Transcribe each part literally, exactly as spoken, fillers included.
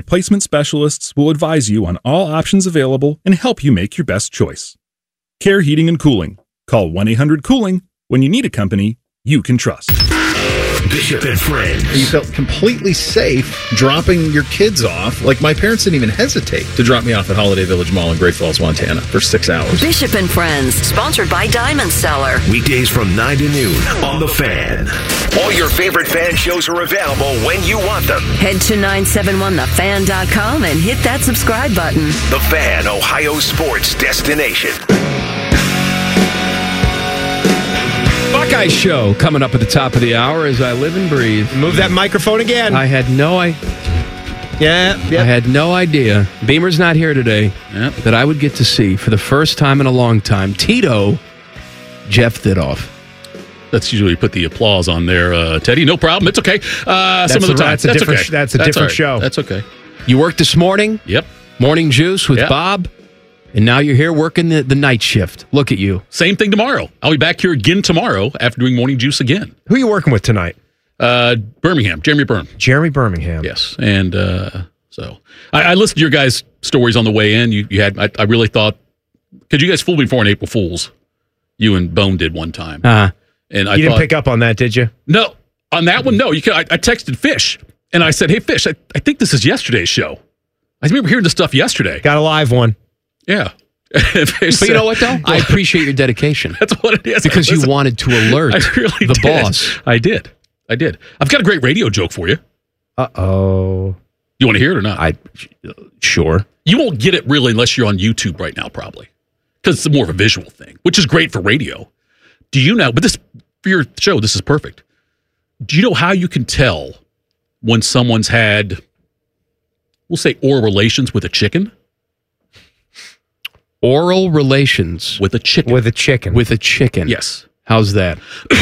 placement specialists will advise you on all options available and help you make your best choice. Care Heating and Cooling. Call one eight hundred cooling when you need a company you can trust. Bishop and Friends. You felt completely safe dropping your kids off. Like, my parents didn't even hesitate to drop me off at Holiday Village Mall in Great Falls, Montana for six hours. Bishop and Friends, sponsored by Diamond Cellar. Weekdays from nine to noon on The Fan. All your favorite fan shows are available when you want them. Head to nine seven one the fan dot com and hit that subscribe button. The Fan, Ohio sports destination. Buckeye Show coming up at the top of the hour as I live and breathe. Move that microphone again. I had no idea. Yeah, yeah. I had no idea. Beamer's not here today. Yep. That I would get to see for the first time in a long time. Tito, Jeff Thidoff. That's usually put the applause on there, uh, Teddy. No problem. It's okay. Uh, some of the time. That's a that's different. okay. That's a that's different right. show. That's okay. You worked this morning. Yep. Morning juice with Yep. Bob. And now you're here working the, the night shift. Look at you. Same thing tomorrow. I'll be back here again tomorrow after doing morning juice again. Who are you working with tonight? Uh, Birmingham, Jeremy Byrne. Jeremy Birmingham. Yes, and uh, so I, I listened to your guys' stories on the way in. You, you had, I, I really thought, because you guys fooled me for an April Fool's. You and Bone did one time, Uh-huh. and I You didn't thought, pick up on that, did you? no, on that one, no. You can, I, I texted Fish, and I said, "Hey, Fish, I, I think this is yesterday's show. I remember hearing this stuff yesterday." Got a live one. Yeah. But you know what, though? I appreciate your dedication. That's what it is. Because you Listen, wanted to alert I really the did. boss. I did. I did. I've got a great radio joke for you. Uh-oh. You want to hear it or not? I Sure. You won't get it really unless you're on YouTube right now, probably. Because it's more of a visual thing, which is great for radio. Do you know, but this, for your show, this is perfect. Do you know how you can tell when someone's had, we'll say, oral relations with a chicken? Oral relations With a chicken. With a chicken. with a chicken. Yes. How's that?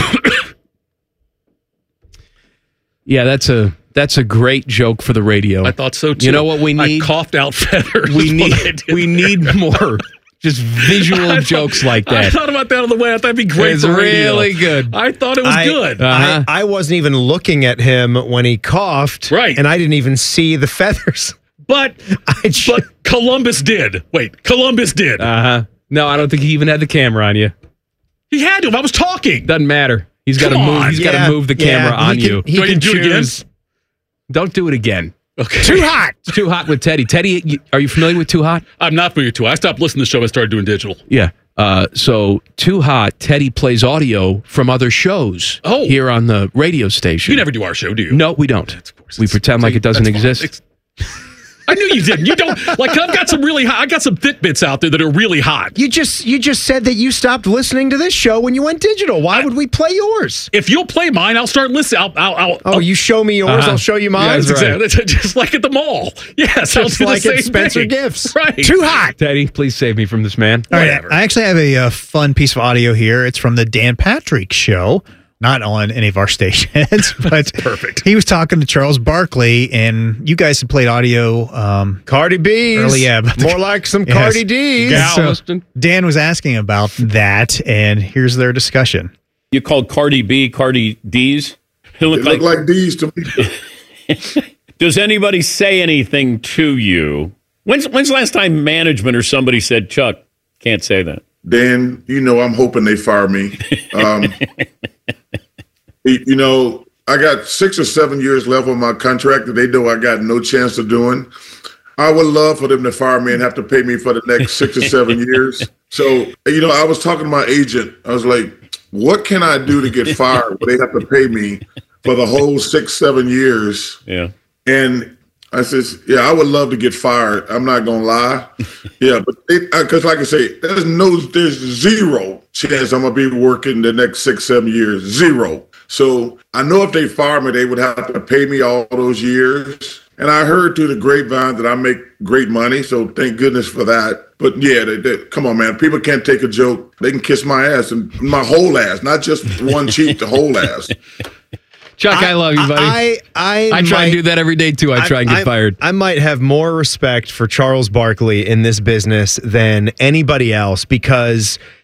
Yeah, that's a that's a great joke for the radio. I thought so, too. You know what we need? I coughed out feathers. we when I need did we that. need more just visual I jokes thought- like I that. thought about that on the way. I thought it'd be great It's for radio. really good. I thought it was I- good. Uh-huh. I, I wasn't even looking at him when he coughed. Right. And I didn't even see the feathers. But, I ju- but Columbus did. Wait, Columbus did. Uh huh. No, I don't think he even had the camera on you. he had to. I was talking. Doesn't matter. He's got to Come move. on. He's got Yeah, to move the yeah, camera he on can- you. he Do I can need to do it again? choose. Don't do it again. Okay. Too hot. It's Too Hot with Teddy. Teddy, you, are you familiar with Too Hot? I'm not familiar too. I stopped listening to the show. I started doing digital. Yeah. Uh, so Too Hot, Teddy plays audio from other shows Oh. here on the radio station. You never do our show, do you? No, we don't. Of course. We pretend like it doesn't That's fine. exist. It's- I knew you didn't. You don't. Like, I've got some really hot. I got some Fitbits out there that are really hot. You just you just said that you stopped listening to this show when you went digital. Why would we play yours? If you'll play mine, I'll start listening. I'll. I'll, I'll Oh, you show me yours, Uh-huh. I'll show you mine. That's exactly. It's just like at the mall. Yes, I'll Just do the like same at Spencer thing. Gifts. Right. Too hot. Teddy, please save me from this man. All right, Whatever. I actually have a, uh fun piece of audio here. It's from the Dan Patrick Show, not on any of our stations, but Perfect. He was talking to Charles Barkley, and you guys had played audio. Um, Cardi B's. Early, yeah, but- More like some Yes. Cardi D's. Yeah. So- Galveston. Dan was asking about that, and here's their discussion. You called Cardi B Cardi D's? They look They like, look like these to me. does anybody say anything to you? When's, when's the last time management or somebody said, Chuck, can't say that? Dan, you know, I'm hoping they fire me. Um, you you know, I got six or seven years left on my contract that they know I got no chance of doing. I would love for them to fire me and have to pay me for the next six or seven years. So, you know, I was talking to my agent. I was like, what can I do to get fired where they have to pay me for the whole six, seven years? Yeah. And I says, yeah, I would love to get fired. I'm not gonna lie. Yeah, but because like I say, there's no, there's zero chance I'm gonna be working the next six, seven years. Zero. So I know if they fire me, they would have to pay me all those years. And I heard through the grapevine that I make great money, so thank goodness for that. But yeah, they, they, come on, man. People can't take a joke. They can kiss my ass and my whole ass, not just one cheek, the whole ass. Chuck, I, love you, buddy. I, I, I try might, and do that every day, too. I try and get I, fired. I might have more respect for Charles Barkley in this business than anybody else because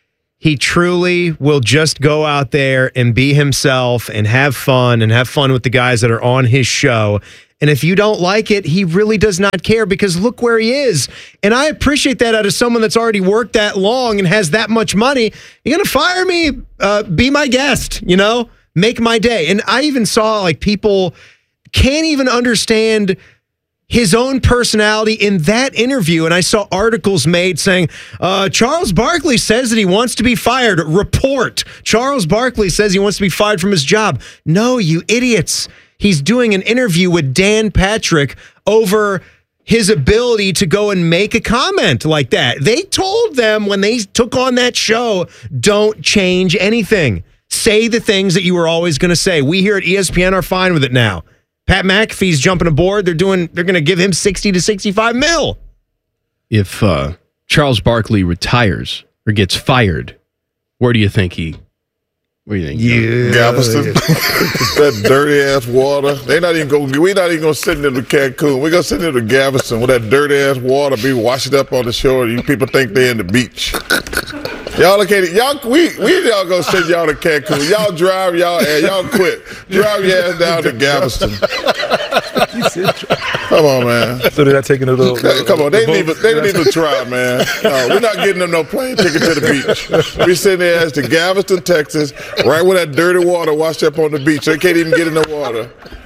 He truly will just go out there and be himself and have fun and have fun with the guys that are on his show. And if you don't like it, he really does not care because look where he is. And I appreciate that out of someone that's already worked that long and has that much money. You're going to fire me? Uh, be my guest, you know? Make my day. And I even saw like people can't even understand his own personality in that interview. And I saw articles made saying, uh, Charles Barkley says that he wants to be fired. Report. Charles Barkley says he wants to be fired from his job. No, you idiots. He's doing an interview with Dan Patrick over his ability to go and make a comment like that. They told them when they took on that show, don't change anything. Say the things that you were always going to say. We here at E S P N are fine with it now. Pat McAfee's jumping aboard. They're doing. They're going to give him sixty to sixty-five mil. If uh, Charles Barkley retires or gets fired, where do you think he? Where do you think? Yeah, Galveston. That dirty ass water. They not even going. We're not even going to send them to Cancun. We're going to send them to Galveston with that dirty ass water be washing up on the shore. You people think they're in the beach. Y'all can't. Y'all we we y'all gonna send y'all to Cancun. Y'all drive y'all and y'all quit. Drive your ass down to Galveston. Come on, man. So they're not taking a little. Come on, they didn't even they didn't even try, man. No, we're not getting them no plane ticket to the beach. We send their ass to Galveston, Texas, right where that dirty water washed up on the beach. They can't even get in the water.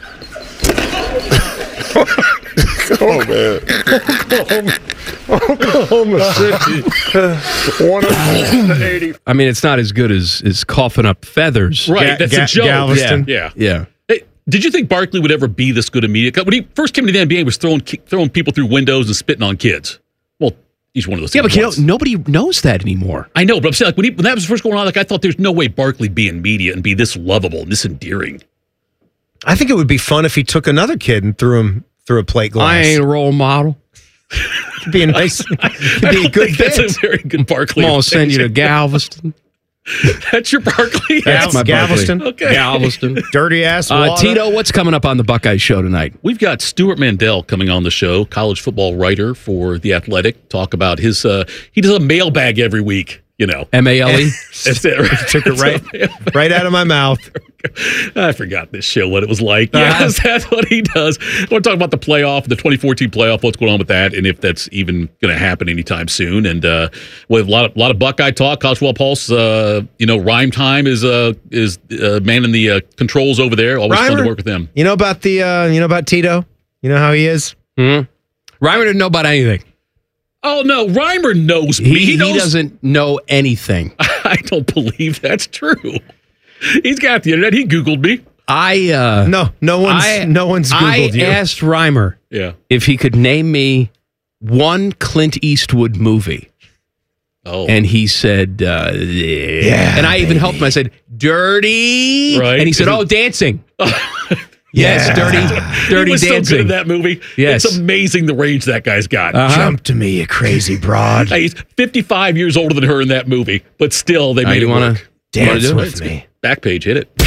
Come on, man. Oklahoma City. one hundred eighty. I mean, it's not as good as, as coughing up feathers. Right, Ga- that's Ga- a joke. Galveston. Yeah. Yeah. Hey, did you think Barkley would ever be this good a media? When he first came to the N B A, he was throwing throwing people through windows and spitting on kids. Well, he's one of those. Yeah, but you know, ones. nobody knows that anymore. I know, but I'm saying like when, he, when that was first going on, like I thought there's no way Barkley be in media and be this lovable and this endearing. I think it would be fun if he took another kid and threw him through a plate glass. I ain't a role model. It'd be a nice, it'd be a good think that's fit. a very good Barkley. I'm gonna send you to Galveston. That's your Barkley. That's my Galveston. Barkley. Okay. Galveston. Dirty ass Uh, water. Tito, what's coming up on the Buckeye Show tonight? We've got Stuart Mandel coming on the show, college football writer for The Athletic. Talk about his. Uh, he does a mailbag every week. You know, M A L E. that's it. Right? Took it right, right out of my mouth. I forgot this show, what it was like. Uh-huh. Yes, that's what he does. I want to talk about the playoff, the twenty fourteen playoff, what's going on with that, and if that's even going to happen anytime soon. And uh, with a lot of, lot of Buckeye talk, College Football Pulse, uh, you know, Rhyme Time is uh, is uh, manning the uh, controls over there. Always fun Reimer, to work with him. You know about the, uh, you know about Tito? You know how he is? Mm-hmm. Reimer didn't know about anything. Oh, no, Reimer knows me. He, He, he knows, doesn't know anything. I don't believe that's true. He's got the internet. He Googled me. I uh, No, no one's, I, no one's Googled I you. asked Reimer Yeah. if he could name me one Clint Eastwood movie. Oh. And he said, uh, yeah. And I even helped him. I said, Dirty. Right. And he said, oh, Dancing. Yes, Dirty, Dirty he was Dancing. so good in that movie. Yes. It's amazing the range that guy's got. Uh-huh. Jump to me, you crazy broad. Hey, he's fifty-five years older than her in that movie, but still, they Uh, made you it wanna- work. Dance do it? with me. Back page, hit it.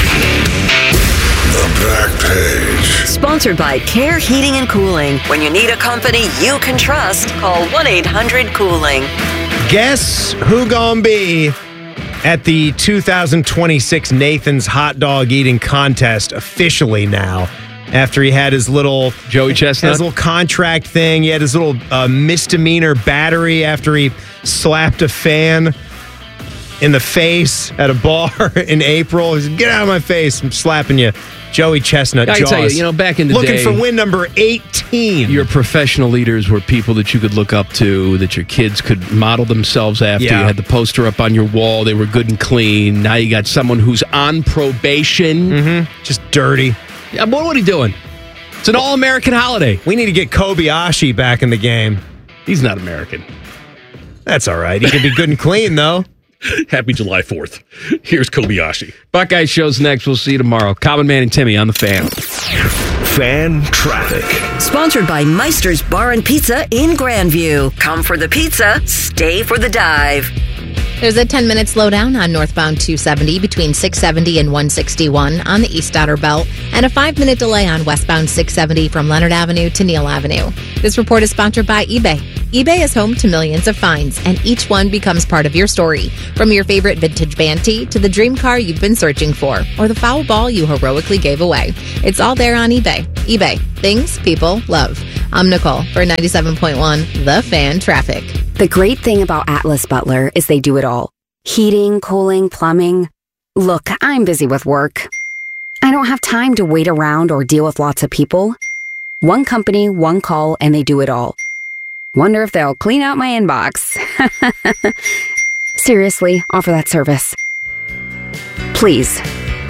The back page. Sponsored by Care Heating and Cooling. When you need a company you can trust, call one eight hundred cooling. Guess who gonna be at the two thousand twenty-six Nathan's Hot Dog Eating Contest officially now? After he had his little Joey Chestnut? his little contract thing, he had his little uh, misdemeanor battery after he slapped a fan in the face at a bar in April. He said, "Get out of my face! I'm slapping you." Joey Chestnut. I can Jaws. tell you, you know, back in the looking day, for win number eighteen. your professional leaders were people that you could look up to, that your kids could model themselves after. Yeah. You had the poster up on your wall. They were good and clean. Now you got someone who's on probation. Mm-hmm. Just dirty. Yeah, what, what are you doing? It's an all-American holiday. We need to get Kobayashi back in the game. He's not American. That's all right. He can be good and clean, though. Happy July fourth. Here's Kobayashi. Buckeye Show's next. We'll see you tomorrow. Common Man and Timmy on the Fan. Fan traffic. Sponsored by Meister's Bar and Pizza in Grandview. Come for the pizza, stay for the dive. There's a ten-minute slowdown on northbound two seventy between six seventy and one sixty-one on the East Outer Belt, and a five-minute delay on westbound six seventy from Leonard Avenue to Neal Avenue. This report is sponsored by eBay. eBay is home to millions of finds, and each one becomes part of your story. From your favorite vintage band tee to the dream car you've been searching for, or the foul ball you heroically gave away. It's all there on eBay. eBay. Things people love. I'm Nicole for ninety-seven point one The Fan Traffic. The great thing about Atlas Butler is they do it all. Heating, cooling, plumbing. Look, I'm busy with work. I don't have time to wait around or deal with lots of people. One company, one call, and they do it all. Wonder if they'll clean out my inbox. Seriously, offer that service. Please.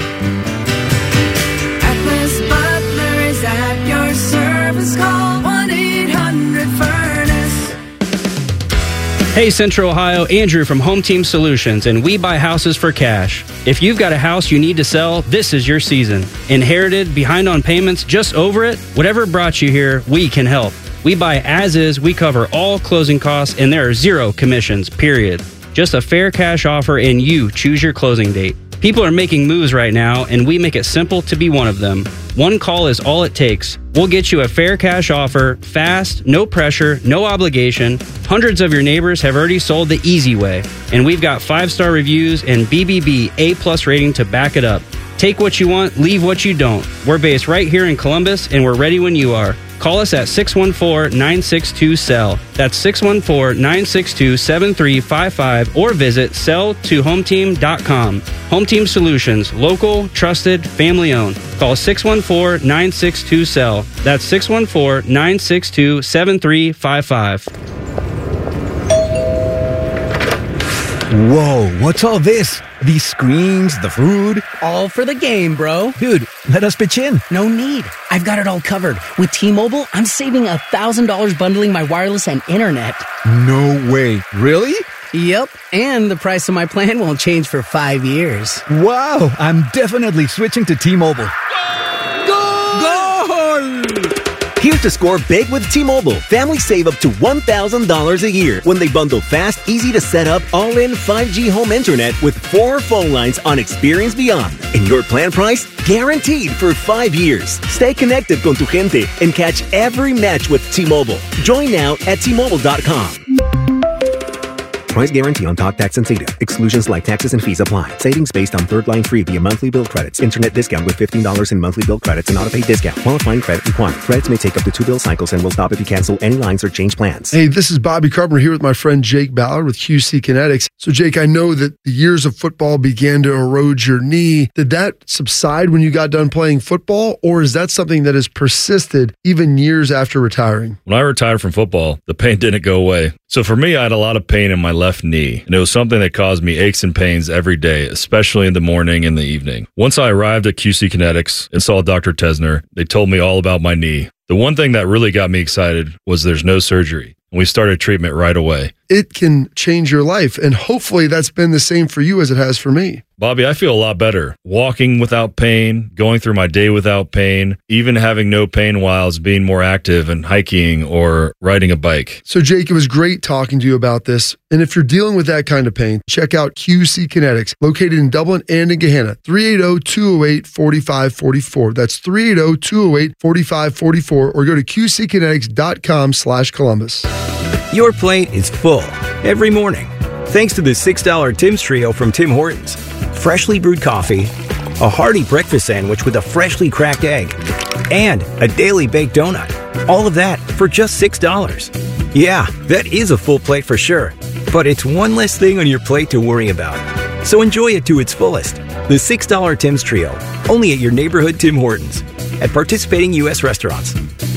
Atlas Butler is at your service. Call one eight hundred furnace. Hey Central Ohio, Andrew from Home Team Solutions, and we buy houses for cash. If you've got a house you need to sell, this is your season. Inherited, behind on payments, just over it? Whatever brought you here, we can help. We buy as is, we cover all closing costs, and there are zero commissions, period. Just a fair cash offer, and you choose your closing date. People are making moves right now, and we make it simple to be one of them. One call is all it takes. We'll get you a fair cash offer, fast, no pressure, no obligation. Hundreds of your neighbors have already sold the easy way, and we've got five-star reviews and B B B A-plus rating to back it up. Take what you want, leave what you don't. We're based right here in Columbus, and we're ready when you are. Call us at six one four, nine six two, S E L L. That's six one four, nine six two, seven three five five or visit sell to home team dot com. Home Team Solutions, local, trusted, family owned. Call six one four, nine six two, S E L L. That's six one four, nine six two, seven three five five. Whoa, what's all this? These screens, the food? All for the game, bro. Dude, let us pitch in. No need. I've got it all covered. With T-Mobile, I'm saving one thousand dollars bundling my wireless and internet. No way. Really? Yep, and the price of my plan won't change for five years. Wow, I'm definitely switching to T-Mobile. Goal! Here's to score big with T-Mobile. Families save up to one thousand dollars a year when they bundle fast, easy to set up, all-in five G home internet with four phone lines on Experience Beyond. And your plan price? Guaranteed for five years. Stay connected con tu gente and catch every match with T-Mobile. Join now at T Mobile dot com. Price guarantee on talk, tax, and data. Exclusions like taxes and fees apply. Savings based on third line free via monthly bill credits. Internet discount with fifteen dollars in monthly bill credits and auto-pay discount. Qualifying credit required. Credits may take up to two bill cycles and will stop if you cancel any lines or change plans. Hey, this is Bobby Carpenter here with my friend Jake Ballard with Q C Kinetics. So, Jake, I know that the years of football began to erode your knee. Did that subside when you got done playing football, or is that something that has persisted even years after retiring? When I retired from football, the pain didn't go away. So for me, I had a lot of pain in my left knee, and it was something that caused me aches and pains every day, especially in the morning and the evening. Once I arrived at Q C Kinetics and saw Doctor Tesner, they told me all about my knee. The one thing that really got me excited was there's no surgery, and we started treatment right away. It can change your life, and hopefully that's been the same for you as it has for me. Bobby, I feel a lot better. Walking without pain, going through my day without pain, even having no pain while I was being more active and hiking or riding a bike. So, Jake, it was great talking to you about this. And if you're dealing with that kind of pain, check out Q C Kinetics, located in Dublin and in Gahanna. three eight zero, two zero eight, four five four four. That's three eight zero, two zero eight, four five four four, or go to Q C kinetics dot com slash Columbus. Your plate is full every morning, thanks to the six dollar Tim's Trio from Tim Hortons. Freshly brewed coffee, a hearty breakfast sandwich with a freshly cracked egg, and a daily baked donut. All of that for just six dollars. Yeah, that is a full plate for sure, but it's one less thing on your plate to worry about. So enjoy it to its fullest. The six dollar Tim's Trio, only at your neighborhood Tim Hortons, at participating U S restaurants.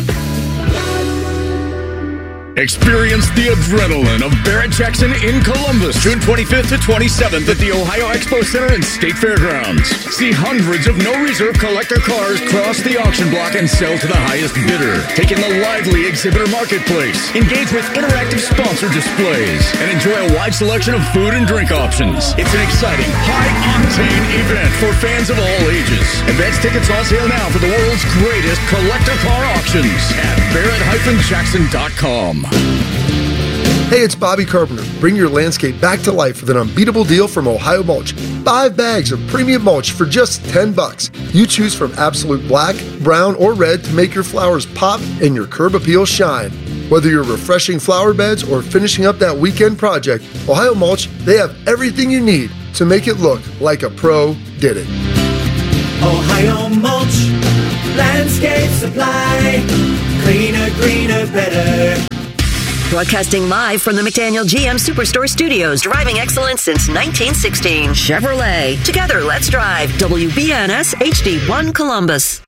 Experience the adrenaline of Barrett-Jackson in Columbus, June twenty-fifth to twenty-seventh at the Ohio Expo Center and State Fairgrounds. See hundreds of no-reserve collector cars cross the auction block and sell to the highest bidder. Take in the lively exhibitor marketplace, engage with interactive sponsor displays, and enjoy a wide selection of food and drink options. It's an exciting, high-octane event for fans of all ages. Advance tickets on sale now for the world's greatest collector car auctions at Barrett Jackson dot com. Hey, it's Bobby Carpenter. Bring your landscape back to life with an unbeatable deal from Ohio Mulch. Five bags of premium mulch for just ten bucks. You choose from absolute black, brown, or red to make your flowers pop and your curb appeal shine. Whether you're refreshing flower beds or finishing up that weekend project, Ohio Mulch, they have everything you need to make it look like a pro did it. Ohio Mulch, landscape supply, cleaner, greener, better. Broadcasting live from the McDaniel G M Superstore Studios. Driving excellence since nineteen sixteen. Chevrolet. Together, let's drive. W B N S H D one Columbus.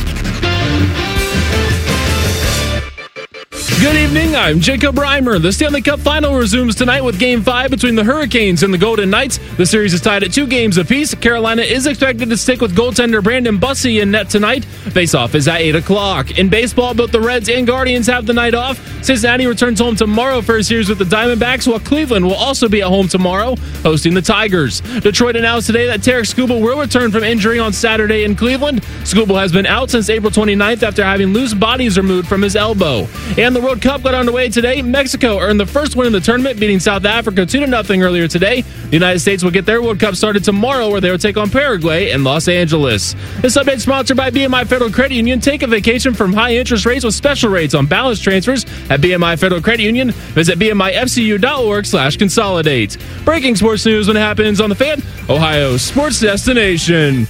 Good evening, I'm Jacob Reimer. The Stanley Cup Final resumes tonight with Game five between the Hurricanes and the Golden Knights. The series is tied at two games apiece. Carolina is expected to stick with goaltender Brandon Bussey in net tonight. Face-off is at eight o'clock. In baseball, both the Reds and Guardians have the night off. Cincinnati returns home tomorrow for a series with the Diamondbacks, while Cleveland will also be at home tomorrow, hosting the Tigers. Detroit announced today that Tarek Skubal will return from injury on Saturday in Cleveland. Skubal has been out since April twenty-ninth after having loose bodies removed from his elbow. And the World Cup got underway today. Mexico earned the first win in the tournament, beating South Africa two to nothing earlier today. The United States will get their World Cup started tomorrow, where they will take on Paraguay in Los Angeles. This update is sponsored by B M I Federal Credit Union. Take a vacation from high interest rates with special rates on balance transfers at B M I Federal Credit Union. Visit B M I F C U dot org slash consolidate. Breaking sports news when it happens on the Fan, Ohio's sports destination.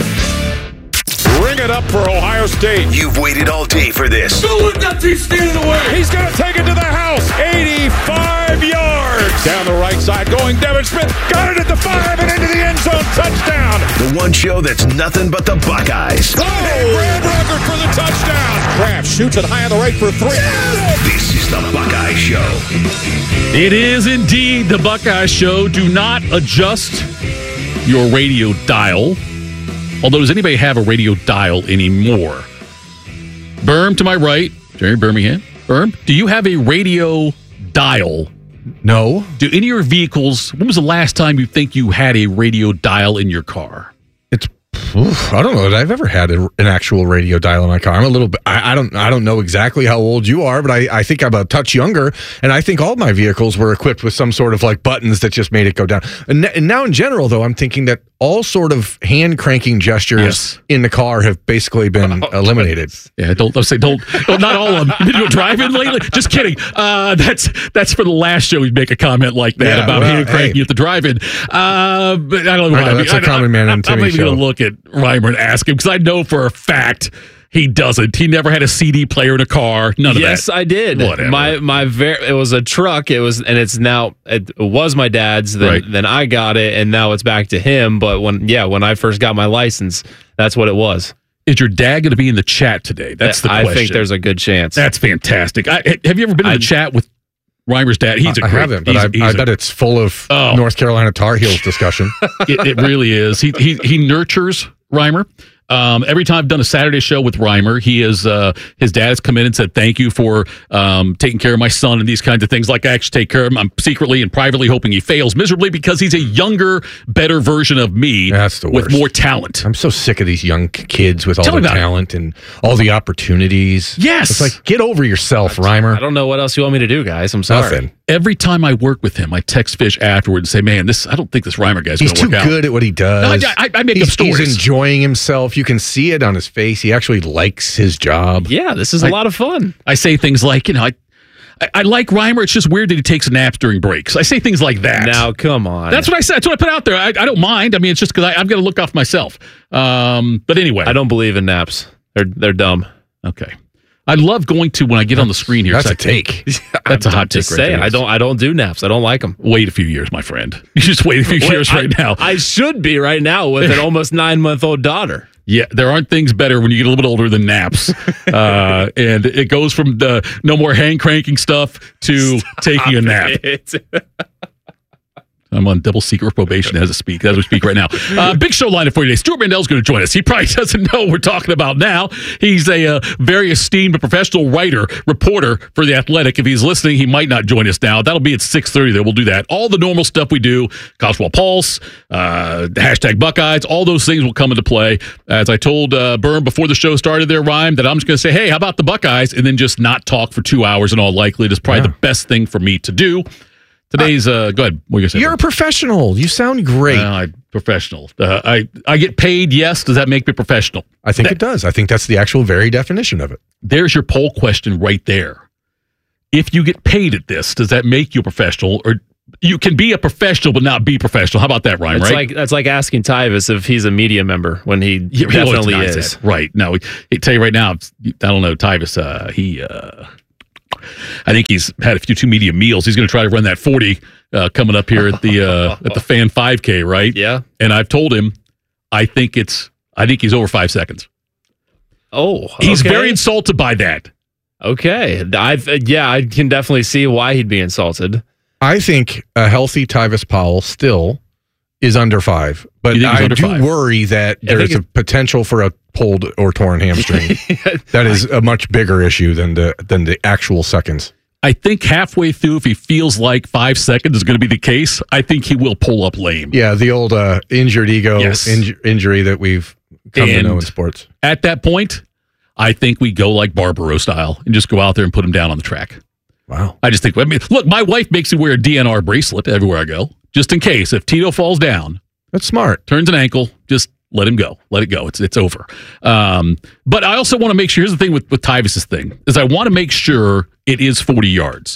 Bring it up for Ohio State. You've waited all day for this. Still with that team standing away. He's going to take it to the house. eighty-five yards. Down the right side going Devin Smith. Got it at the five and into the end zone. Touchdown. The one show that's nothing but the Buckeyes. Oh! Brad Rucker for the touchdown. Kraft shoots it high on the right for three. This is the Buckeye Show. It is indeed the Buckeye Show. Do not adjust your radio dial. Although, does anybody have a radio dial anymore? Berm to my right, Jerry Birmingham. Berm, do you have a radio dial? No. Do any of your vehicles, when was the last time you think you had a radio dial in your car? It's, oof, I don't know that I've ever had a, an actual radio dial in my car. I'm a little bit, I, I don't I don't know exactly how old you are, but I, I think I'm a touch younger, and I think all my vehicles were equipped with some sort of like buttons that just made it go down. And, and now in general, though, I'm thinking that all sort of hand cranking gestures yes. in the car have basically been oh, eliminated. Yeah, don't let's say don't, don't not all of them. Did you drive in lately? Just kidding. Uh, that's that's for the last show. We'd make a comment like that yeah, about well, hand cranking hey. at the drive-in. Uh, but I don't know. I know that's I, a common man and Timmy I'm even show. going to look at Reimer and ask him because I know for a fact. He doesn't. He never had a C D player in a car. None of yes, that. Yes, I did. Whatever. My my ver- it was a truck. It was and it's now it was my dad's. Then right. then I got it, and now it's back to him. But when yeah, when I first got my license, that's what it was. Is your dad going to be in the chat today? That's the I question. think there's a good chance. That's fantastic. I, have you ever been in the I, chat with Reimer's dad? He's a I great. haven't, but he's, I, he's I a, bet it's full of oh. North Carolina Tar Heels discussion. it, it really is. He he he nurtures Reimer. Um, every time I've done a Saturday show with Reimer, he is uh, his dad has come in and said thank you for um, taking care of my son and these kinds of things. Like I actually take care of him. I'm secretly and privately hoping he fails miserably because he's a younger, better version of me That's the with worst. more talent. I'm so sick of these young kids with all Tell the talent it. and all the opportunities. Yes, it's like get over yourself, Reimer. I don't know what else you want me to do, guys. I'm sorry. Nothing. Every time I work with him, I text Fish afterward and say, "Man, this I don't think this Reimer guy's going to work out." He's too good at what he does. No, I, I, I make he's, up stories. He's enjoying himself. You can see it on his face. He actually likes his job. Yeah, this is a I, lot of fun. I say things like, you know, I, I, I like Reimer. It's just weird that he takes naps during breaks. I say things like that. Now, come on. That's what I said. That's what I put out there. I, I don't mind. I mean, it's just because I've got to look off myself. Um, but anyway, I don't believe in naps. They're they're dumb. Okay. I love going to when I get on the screen here. That's a take. That's a hot take. Just saying, I don't. I don't do naps. I don't like them. Wait a few years, my friend. You just wait a few Wait, years I, right now. I should be right now with an almost nine month old daughter. Yeah, there aren't things better when you get a little bit older than naps. uh, and it goes from the no more hand cranking stuff to Stop taking a nap. I'm on double secret probation as I speak, as we speak right now. Uh, big show lineup for you today. Stuart Mandel's going to join us. He probably doesn't know what we're talking about now. He's a uh, very esteemed but professional writer, reporter for The Athletic. If he's listening, he might not join us now. That'll be at six thirty there. We'll do that. All the normal stuff we do, College Football Pulse, uh, hashtag Buckeyes, all those things will come into play. As I told uh, Berm before the show started there, Rhyme, that I'm just going to say, hey, how about the Buckeyes? And then just not talk for two hours in all likelihood is probably yeah. the best thing for me to do. Today's, uh, go ahead. What are you going to say? You're a professional. You sound great. Uh, I, professional. Uh, I, I get paid, yes. Does that make me professional? I think that, it does. I think that's the actual very definition of it. There's your poll question right there. if you get paid at this, does that make you a professional? Or you can be a professional but not be professional. How about that, Ryan? That's right? like that's like asking Tyvis if he's a media member when he Yeah, he definitely always is. denies that. Right. No, I tell you right now, I don't know, Tyvis, uh, he, uh, I think he's had a few too media meals. He's going to try to run that forty uh, coming up here at the uh, at the Fan five K, right? Yeah. And I've told him, I think it's, I think he's over five seconds. Oh, He's okay. very insulted by that. Okay. I've, uh, yeah, I can definitely see why he'd be insulted. I think a healthy Tyvis Powell still is under five, but You think he's I under do five? worry that I there's think a potential for a pulled or torn hamstring. That is a much bigger issue than the than the actual seconds. I think halfway through, if he feels like five seconds is going to be the case, I think he will pull up lame. Yeah, the old uh, injured ego Yes. inj- injury that we've come to And know in sports. At that point, I think we go like Barbaro style and just go out there and put him down on the track. Wow. I just think, I mean, look, my wife makes me wear a D N R bracelet everywhere I go, just in case. If Tito falls down, that's smart. Turns an ankle, just let him go. Let it go. It's it's over. Um, but I also want to make sure, here's the thing with, with Tyvis's thing, is I want to make sure it is forty yards.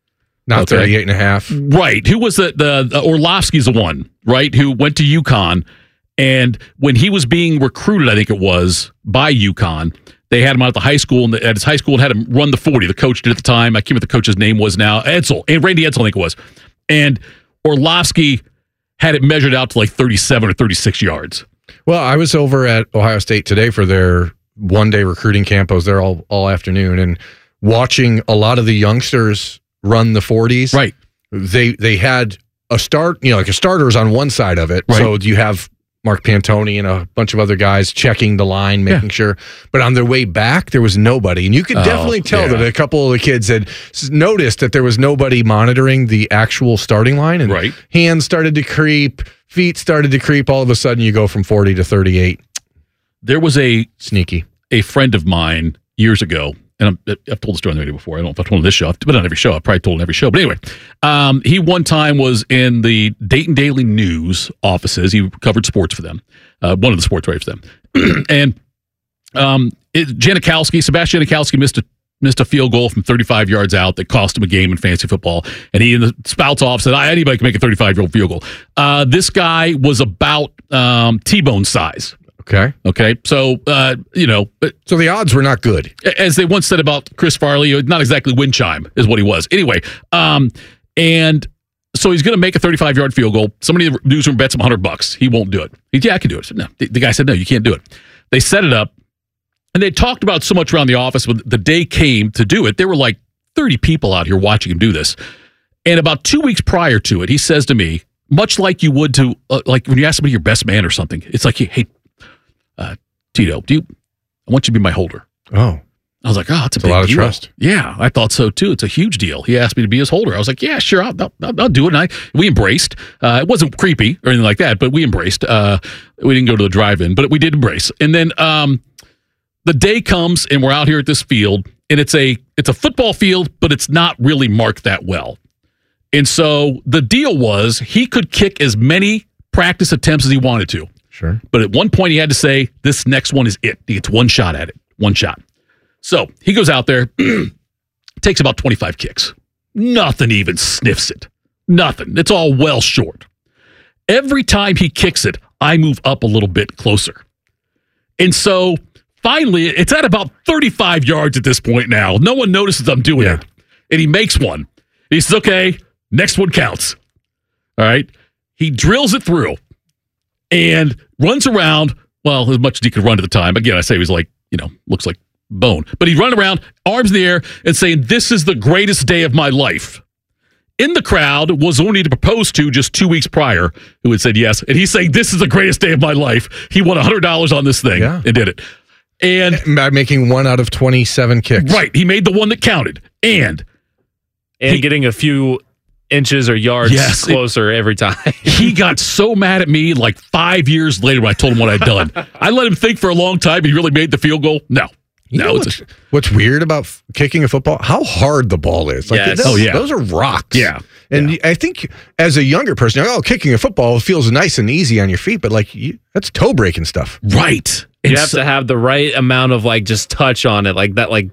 Not Okay. thirty-eight and a half. Right. Who was the, the, the Orlovsky's the one, right? Who went to UConn. And when he was being recruited, I think it was, by UConn, they had him out at the high school, and at his high school, and had him run the forty. The coach did at the time. I can't remember what the coach's name was now. Edsel. And Randy Edsel, I think it was. And Orlovsky had it measured out to like thirty-seven or thirty-six yards. Well, I was over at Ohio State today for their one-day recruiting camp. I was there all, all afternoon and watching a lot of the youngsters run the forties. Right. They they had a start, you know, like a starters on one side of it. Right. So you have Mark Pantoni and a bunch of other guys checking the line, making Yeah. sure. But on their way back, there was nobody. And you could Oh, definitely tell yeah. that a couple of the kids had s- noticed that there was nobody monitoring the actual starting line. And Right. hands started to creep, feet started to creep. All of a sudden, you go from forty to thirty-eight. There was a Sneaky. a friend of mine years ago, and I'm, I've told the story on the radio before. I don't know if I've told on this show, but on every show. I've probably told on every show. But anyway, um, he one time was in the Dayton Daily News offices. He covered sports for them, uh, one of the sports writers for them. and um, it, Janikowski, Sebastian Janikowski missed a missed a field goal from thirty-five yards out that cost him a game in fantasy football. And he in the spouts off said, anybody can make a thirty-five-year-old field goal. Uh, this guy was about um, T-bone size. Okay. Okay. So, uh, you know. So the odds were not good. As they once said about Chris Farley, not exactly wind chime is what he was. Anyway, um, and so he's going to make a thirty-five-yard field goal. Somebody in the newsroom bets him one hundred bucks. He won't do it. He, yeah, I can do it. I said, no. The, the guy said, no, you can't do it. They set it up, and they talked about so much around the office. When the day came to do it, there were like thirty people out here watching him do this. And about two weeks prior to it, he says to me, much like you would to, uh, like when you ask somebody your best man or something, it's like, hey, uh, Tito, do you, I want you to be my holder. Oh. I was like, oh, it's a It's a big lot of deal. trust. Yeah, I thought so too. It's a huge deal. He asked me to be his holder. I was like, yeah, sure, I'll, I'll, I'll do it. And I, we embraced. Uh, it wasn't creepy or anything like that, but we embraced. Uh, we didn't go to the drive-in, but we did embrace. And then um, the day comes, and we're out here at this field, and it's a it's a football field, but it's not really marked that well. And so the deal was he could kick as many practice attempts as he wanted to. Sure. But at one point, he had to say, this next one is it. He gets one shot at it. One shot. So he goes out there, takes about twenty-five kicks. Nothing even sniffs it. Nothing. It's all well short. Every time he kicks it, I move up a little bit closer. And so finally, it's at about thirty-five yards at this point now. No one notices I'm doing it. And he makes one. He says, okay, next one counts. All right. He drills it through and runs around, well, as much as he could run at the time. Again, I say he was like, you know, looks like bone. But he'd run around, arms in the air, and saying, this is the greatest day of my life. In the crowd was only to propose to just two weeks prior, who had said yes. And he's saying, this is the greatest day of my life. He won one hundred dollars on this thing Yeah. and did it. And by making one out of twenty-seven kicks. right, he made the one that counted. And And he- getting a few inches or yards Yes, it- closer every time. he got so mad at me like five years later when I told him what I'd done. I let him think for a long time he really made the field goal. No. You no, know it's what's, a, what's weird about f- kicking a football? How hard the ball is. Like Yes. those, Oh, yeah. those are rocks. Yeah. And I think as a younger person, you're like, oh, kicking a football feels nice and easy on your feet, but like you, that's toe breaking stuff. right. You And have so- to have the right amount of like just touch on it, like that, like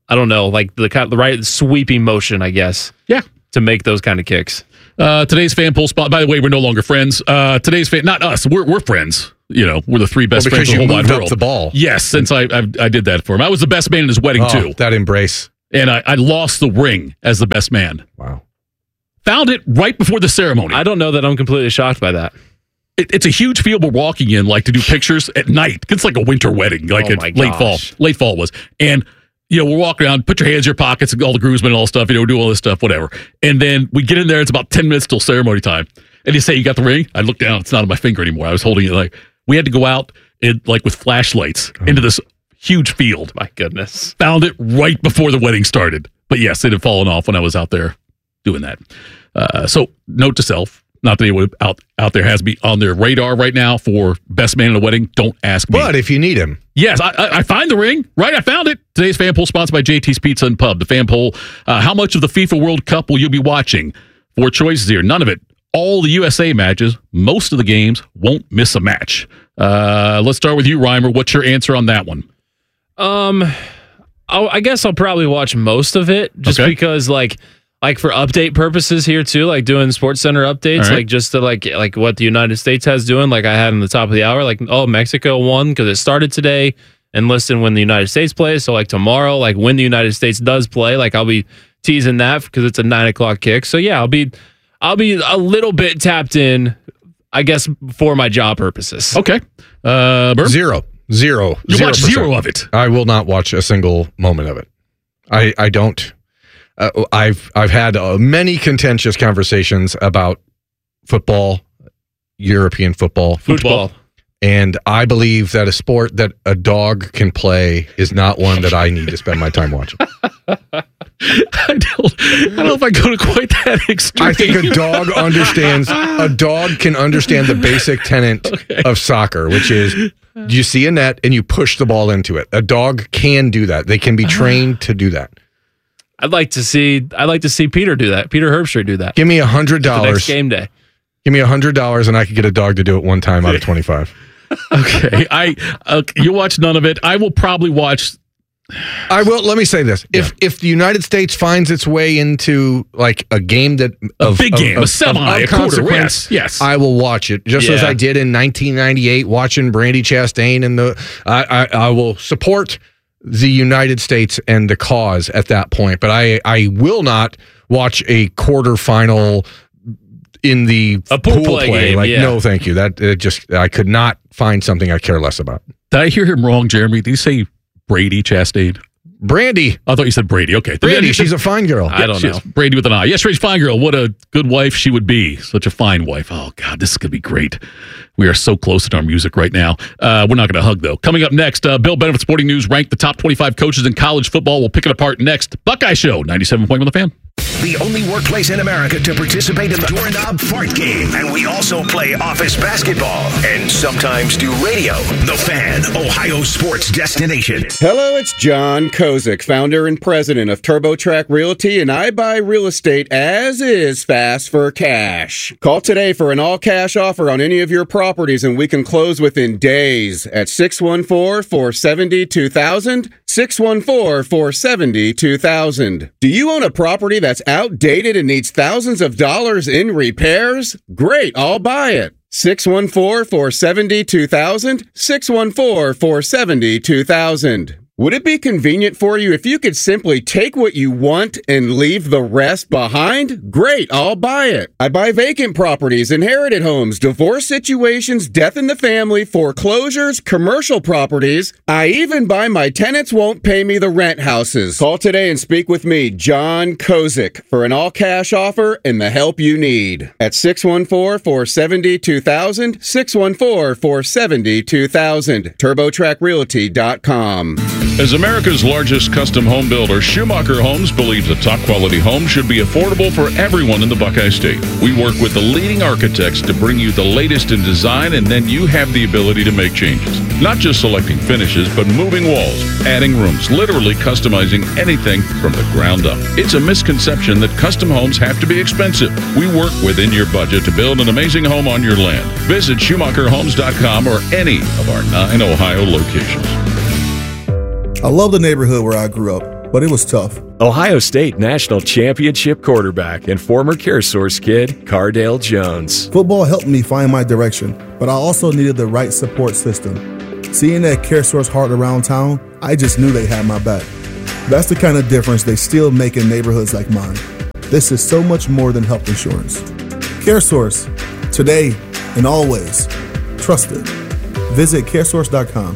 I don't know, like the kind, the right sweeping motion, I guess. Yeah, to make those kind of kicks. Uh, today's fan poll spot. By the way, we're no longer friends. Uh, today's fan, not us. We're we're friends. You know, we're the three best well, friends in the whole wide moved up world. the ball. Yes, since I, I I did that for him. I was the best man in his wedding Oh, too. That embrace. And I, I lost the ring as the best man. Wow. Found it right before the ceremony. I don't know that I'm completely shocked by that. It, it's a huge field we're walking in, like to do pictures at night. It's like a winter wedding, like Oh a my late fall. gosh. Late fall was. And, you know, we're walking around, put your hands in your pockets, all the groomsmen and all stuff, you know, do all this stuff, whatever. And then we get in there, it's about ten minutes till ceremony time. And you say, you got the ring? I look down, it's not on my finger anymore. I was holding it like, we had to go out and like with flashlights into this huge field. My goodness. Found it right before the wedding started. But yes, it had fallen off when I was out there doing that. Uh, so note to self, not that anyone out, out there has me on their radar right now for best man in a wedding. Don't ask me. But if you need him. Yes, I, I, I find the ring. Right, I found it. Today's fan poll sponsored by J T's Pizza and Pub. The fan poll, uh, how much of the FIFA World Cup will you be watching? Four choices here. None of it. All the U S A matches, most of the games, won't miss a match. Uh, let's start with you, Reimer. What's your answer on that one? Um, I'll, I guess I'll probably watch most of it just Okay. because, like, like for update purposes here too, like doing Sports Center updates, All right. like just to like like what the United States has doing. Like I had in the top of the hour, like oh Mexico won because it started today, and listen when the United States plays. So like tomorrow, like when the United States does play, like I'll be teasing that because it's a nine o'clock kick. So yeah, I'll be I'll be a little bit tapped in, I guess, for my job purposes. Okay, uh, Burp? Zero. Zero. You zero watch percent. zero of it. I will not watch a single moment of it. I, I don't. Uh, I've I've had uh, many contentious conversations about football, European football, Football. and I believe that a sport that a dog can play is not one that I need to spend my time watching. I don't, I don't know if I go to quite that extreme. I think a dog understands. A dog can understand the basic tenet Okay. of soccer, which is you see a net and you push the ball into it. A dog can do that. They can be trained to do that. I'd like to see I'd like to see Peter do that. Peter Herbstreit do that. Give me a hundred The next dollars. game day. Give me a hundred dollars, and I could get a dog to do it one time out of twenty-five. Okay, I uh, you watch none of it. I will probably watch. I will. Let me say this: if if the United States finds its way into like a game that A of, big of- game, of- a semi, of a quarter, consequence, yes, yes. I will watch it. Just as Yeah. I did in nineteen ninety-eight, watching Brandy Chastain and the. I, I I will support the United States and the cause at that point, but I I will not watch a quarterfinal in the A pool play game, Like yeah. no, thank you. That it just I could not find something I care less about. Did I hear him wrong, Jeremy? Did you say Brady Chastain? Brandy. I thought you said Brady. Okay, Brandy, she's a fine girl. I don't Yes, know. Brady with an eye. Yes, she's a fine girl. What a good wife she would be. Such a fine wife. Oh, God, this is going to be great. We are so close in our music right now. Uh, we're not going to hug, though. Coming up next, uh, Bill Benefit Sporting News ranked the top twenty-five coaches in college football. We'll pick it apart next. Buckeye Show, ninety-seven point one The Fan. The only workplace in America to participate in the Doorknob Fart Game. And we also play office basketball and sometimes do radio. The Fan, Ohio sports destination. Hello, it's John Kozik, founder and president of TurboTrack Realty, and I buy real estate as is fast for cash. Call today for an all-cash offer on any of your properties, and we can close within days at six one four, four seven zero, two thousand, six one four, four seven zero, two thousand. Do you own a property that's outdated and needs thousands of dollars in repairs? Great, I'll buy it. six one four, four seven zero, two thousand, six one four, four seven zero, two thousand. Would it be convenient for you if you could simply take what you want and leave the rest behind? Great, I'll buy it. I buy vacant properties, inherited homes, divorce situations, death in the family, foreclosures, commercial properties. I even buy my tenants won't pay me the rent houses. Call today and speak with me, John Kozik, for an all-cash offer and the help you need. At six one four, four seven zero, two thousand, six one four, four seven zero, two thousand, turbo track realty dot com. As America's largest custom home builder, Schumacher Homes believes a top-quality home should be affordable for everyone in the Buckeye State. We work with the leading architects to bring you the latest in design, and then you have the ability to make changes. Not just selecting finishes, but moving walls, adding rooms, literally customizing anything from the ground up. It's a misconception that custom homes have to be expensive. We work within your budget to build an amazing home on your land. Visit Schumacher Homes dot com or any of our nine Ohio locations. I love the neighborhood where I grew up. but it was tough. Ohio State national championship quarterback and former CareSource kid, Cardale Jones. Football helped me find my direction, but I also needed the right support system. Seeing that CareSource heart around town, I just knew they had my back. That's the kind of difference they still make in neighborhoods like mine. This is so much more than health insurance. CareSource, today and always. Trusted. Visit caresource dot com.